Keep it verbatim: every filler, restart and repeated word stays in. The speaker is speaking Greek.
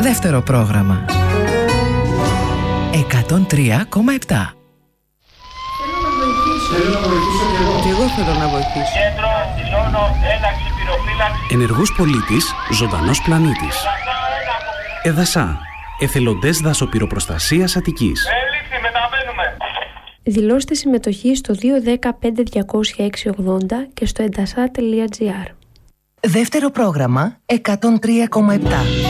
Δεύτερο πρόγραμμα. εκατόν τρία κόμμα επτά. Θέλω να βοηθήσω κι εγώ. Κι εγώ θέλω να βοηθήσω. Κέντρο, ζώνο, ένταξη, πυροφύλαξη. Ενεργός πολίτης, ζωντανός πλανήτης. ΕΔΑΣΑ, εθελοντές δασοπυροπροστασίας Αττικής. Έληξη, μεταβαίνουμε. Δηλώστε συμμετοχή στο δύο ένα πέντε διακόσια έξι ογδόντα και στο εντασά τελεία τζι άρ. Δεύτερο πρόγραμμα εκατόν τρία κόμμα επτά.